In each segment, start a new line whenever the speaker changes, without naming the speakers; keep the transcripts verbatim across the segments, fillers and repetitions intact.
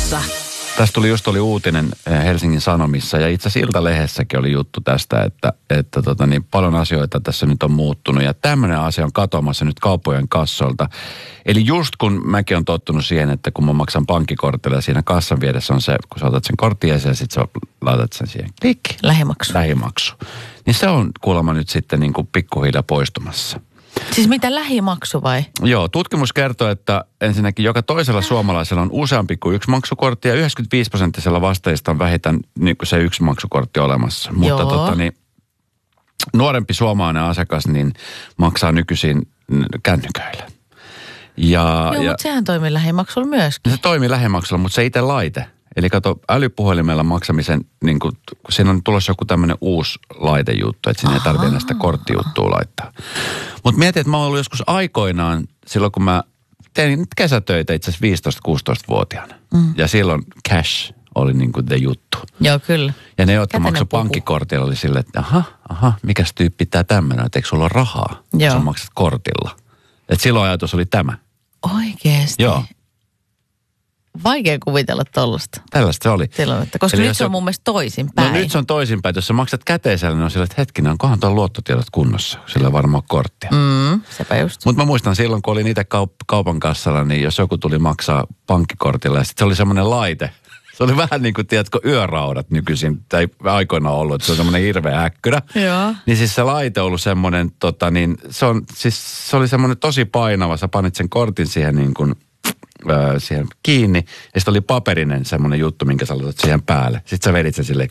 Radiossa.
Tästä tuli just oli uutinen Helsingin Sanomissa ja itse asiassa Ilta-lehdessäkin oli juttu tästä, että, että tota niin, paljon asioita tässä nyt on muuttunut ja tämmöinen asia on katoamassa nyt kauppojen kassoilta. Eli just kun mäkin on tottunut siihen, että kun mä maksan pankkikortilla ja siinä kassan vieressä on se, kun sä otat sen kortin ja sitten sä laitat sen siihen klik.
Lähimaksu.
Lähimaksu. Niin se on kuulemma nyt sitten niin kuin pikkuhiljaa poistumassa.
Siis mitä, lähimaksu vai?
Joo, tutkimus kertoo, että ensinnäkin joka toisella suomalaisella on useampi kuin yksi maksukortti ja yhdeksänkymmentäviisi prosenttisella vastaajista on vähintään niin kuin se yksi maksukortti olemassa. Mutta tota, niin, nuorempi suomalainen asiakas niin maksaa nykyisin kännyköillä. Ja,
Joo,
ja,
mutta sehän toimii lähimaksulla myöskin.
Se toimii lähimaksulla, mutta se itse laite. Eli kato, älypuhelimella maksamisen, niin kuin, kun siinä on tulossa joku tämmöinen uusi laitejuttu, että siinä ei tarvitse enää sitä korttijuttua laittaa. Mutta mietin, että mä oon ollut joskus aikoinaan, silloin kun mä tein kesätöitä itse asiassa viisitoista-kuusitoista-vuotiaana. Mm. Ja silloin cash oli niin kuin the juttu.
Joo, kyllä.
Ja ne, jotka maksoi pankkikortilla, oli silleen, että aha, aha, mikäs tyyppi tää tämmöinen, että eikö sulla ole rahaa,
Joo.
sä maksat kortilla. Että silloin ajatus oli tämä.
Oikeesti?
Joo.
Vaikea kuvitella tollaista.
Tällaista se oli.
Tilannetta, koska
Eli
nyt se on mun mielestä toisinpäin.
No nyt se on toisinpäin. Jos sä maksat käteisellä, niin on sillä, että hetkinen, onkohan tuon luottotiedot kunnossa? Sillä varmaan korttia.
Mm, sepä just.
Mutta mä muistan silloin, kun olin itse kaup- kaupan kassalla, niin jos joku tuli maksaa pankkikortilla, ja sitten se oli semmoinen laite. Se oli vähän niin kuin, tiedätkö, yöraudat nykyisin, tai aikoinaan ollut, että se on semmoinen hirveä äkkyrä.
Joo.
Niin siis se laite on ollut semmoinen, tota niin, se, on, siis se oli semmoinen tosi painava. Sä panit sen kortin siihen niin kuin, Öö, siihen kiinni. Ja sitten oli paperinen semmoinen juttu, minkä sä laitat siihen päälle. Sitten sä vedit sen silleen.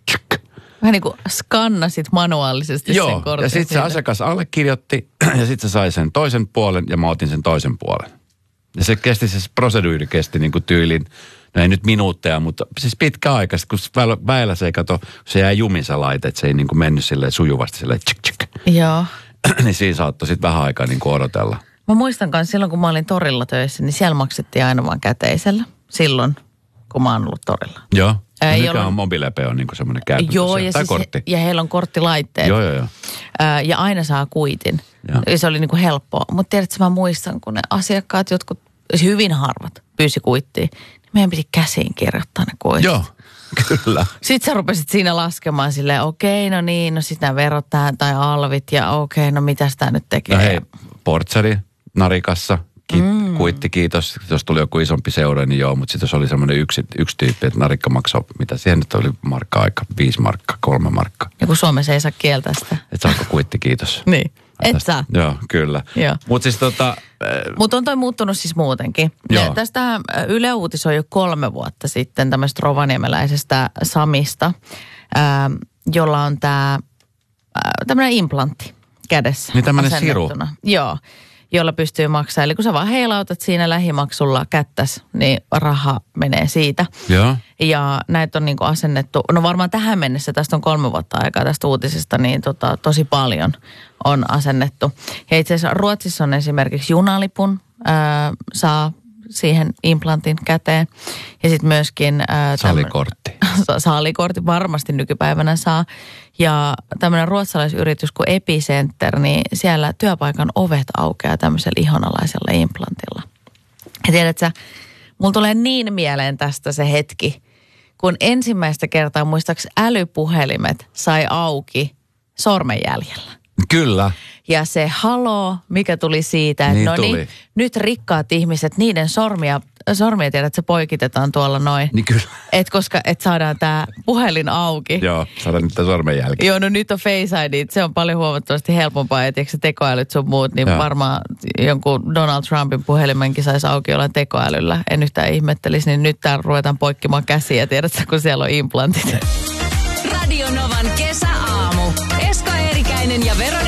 Vähän niin kuin skannasit manuaalisesti
Joo,
sen kortin.
ja sitten se asiakas allekirjoitti ja sitten se sai sen toisen puolen ja mä otin sen toisen puolen. Ja se kesti, se proseduuri kesti niin kuin tyylin, no ei nyt minuutteja, mutta siis pitkä aika. Sitten kun väillä se ei kato, se jäi jumin se laite, että se ei niin kuin mennyt silleen sujuvasti silleen tsk tsk.
Joo.
Niin siinä saattoi sitten vähän aikaa niin kuin odotella.
Mä muistan kanssa silloin, kun mä olin torilla töissä, niin siellä maksettiin aina vaan käteisellä. Silloin, kun mä oon ollut torilla.
Joo.
Ää,
Nykyään
jolloin...
on mobiilepe on niin kuin semmoinen käytäntö.
Joo, ja,
tai
siis
kortti.
He, ja heillä on korttilaitteet.
Joo, joo, joo.
Ää, ja aina saa kuitin.
Ja.
Ja se oli niin kuin helppoa. Mutta tiedätkö, mä muistan, kun ne asiakkaat, jotkut, hyvin harvat, pyysi kuittiin, niin meidän piti käsiin kirjoittaa ne kuitit.
Joo, kyllä.
Sitten sä rupesit siinä laskemaan silleen, okei, no niin, no sitten nämä verot tähän tai alvit ja okei, no mitäs tää nyt tekee?
No hei, portsari narikassa, ki- mm. kuitti kiitos. Jos tuli joku isompi seura, niin joo, mutta sitten jos oli semmoinen yksi, yksi tyyppi, että narikka maksaa, mitä siihen nyt oli markka-aika, viisi markkaa, kolme markkaa.
Joku Suomessa ei saa kieltää sitä.
Että saako kuitti kiitos.
Niin, et
Tästä,
saa.
Joo, kyllä. Mutta siis tota... Äh,
Mutta on toi muuttunut siis muutenkin.
Joo.
Tästä Yle uutisoi jo kolme vuotta sitten tämmöistä rovaniemeläisestä Samista, ää, jolla on tämä tämmöinen implantti kädessä.
Niin tämmöinen siru.
Joo, jolla pystyy maksamaan. Eli kun sä vaan heilautat siinä lähimaksulla kättäs, niin raha menee siitä.
Joo.
Ja näitä on niinku asennettu, no varmaan tähän mennessä, tästä on kolme vuotta aikaa tästä uutisesta, niin tota, tosi paljon on asennettu. Ja itse asiassa Ruotsissa on esimerkiksi junalipun, ää, saa siihen implantin käteen. Ja sitten myöskin... Ää,
Salikortti.
Salikortti varmasti nykypäivänä saa. Ja tämmöinen ruotsalaisyritys kuin Epicenter, niin siellä työpaikan ovet aukeaa tämmöisellä ihonalaisella implantilla. Ja tiedätkö, mulla tulee niin mieleen tästä se hetki, kun ensimmäistä kertaa muistaakseni älypuhelimet sai auki sormenjäljellä.
Kyllä.
Ja se haloo, mikä tuli siitä, että
niin
no
tuli.
niin, nyt rikkaat ihmiset, niiden sormia, sormia tiedät, että se poikitetaan tuolla noin.
Niin kyllä.
Et koska, et saadaan tämä puhelin auki.
Joo, saadaan nyt sormenjälki.
Joo, no nyt on Face I D, se on paljon huomattavasti helpompaa, ja tiedätkö tekoälyt sun muut, niin Joo. varmaan jonkun Donald Trumpin puhelimenkin saisi auki jollain tekoälyllä. En yhtään ihmettelisi, niin nyt täällä ruvetaan poikkimaan käsiä, tiedätkö, kun siellä on implantit.
Radio Novan kesäaamu. Esko Eerikäinen ja Veronika